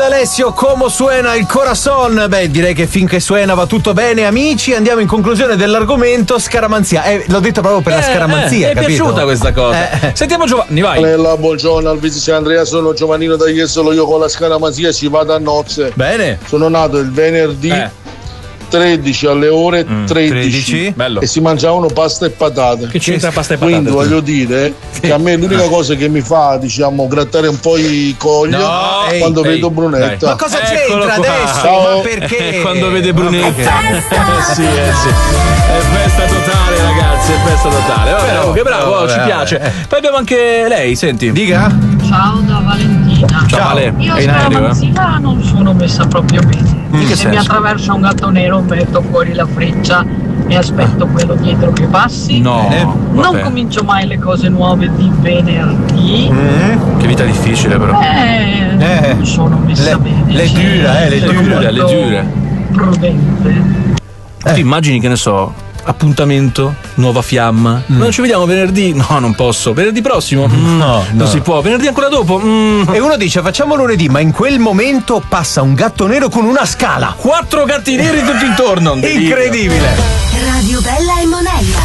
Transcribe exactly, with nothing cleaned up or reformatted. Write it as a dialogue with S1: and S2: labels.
S1: da Alessio, come suena il corazon? Beh, direi che finché suena va tutto bene, amici. Andiamo in conclusione dell'argomento scaramanzia. Eh, l'ho detto proprio per
S2: eh,
S1: la scaramanzia,
S2: eh,
S1: capito?
S2: Mi è piaciuta questa cosa. Eh. Sentiamo Giovanni, vai.
S3: Bella, buongiorno al vice Andrea, sono Giovannino da Jesolo, io con la scaramanzia ci vado a nozze.
S1: Bene.
S3: Sono nato il venerdì
S2: Eh.
S3: tredici alle ore
S1: Mm,
S3: tredici
S1: tredici.
S2: Bello.
S3: e si mangiavano pasta e patate.
S2: Che c'entra pasta e patate?
S3: Quindi voglio dire che a me l'unica cosa che mi fa, diciamo, grattare un po' i cogli
S1: No, ehi,
S3: quando
S2: ehi,
S3: vedo Brunetta.
S1: Ma cosa
S2: Eccolo
S1: c'entra
S2: qua.
S1: adesso?
S3: Ciao.
S1: Ma perché?
S2: Eh, quando vede Brunetta.
S1: Ma
S2: Eh sì, eh sì. È festa totale, ragazzi, è festa totale. Vabbè,
S1: Però,
S2: che bravo,
S1: vabbè,
S2: ci
S1: vabbè.
S2: piace. Poi abbiamo anche lei, senti.
S1: Dica.
S4: Ciao da Valentina.
S2: Ciao, Ale.
S4: Io
S2: È in aereo, eh?
S4: scaramanzia non sono messa proprio bene.
S2: In che
S4: Se mi
S2: senso?
S4: attraversa un gatto nero metto fuori la freccia e aspetto quello dietro che passi.
S2: No.
S4: Non
S2: vabbè.
S4: comincio mai le cose nuove di venerdì.
S1: Mm.
S2: Che vita difficile, però.
S4: Eh,
S1: Eh.
S4: non sono messa
S1: Le-
S4: bene.
S1: le
S4: sì.
S1: dura, eh, le
S4: Sono
S2: dura, le
S4: molto
S2: dure.
S4: Prudente.
S2: Ti immagini, che ne so, appuntamento, nuova fiamma. Non ci vediamo venerdì? No, non posso. Venerdì prossimo? Mm,
S1: No,
S2: non
S1: no.
S2: si può. Venerdì ancora dopo? Mm.
S1: E uno dice facciamo lunedì, ma in quel momento passa un gatto nero con una scala.
S2: Quattro gatti neri tutto intorno. un delirio.
S1: Incredibile.
S5: Radio Bella e Monella.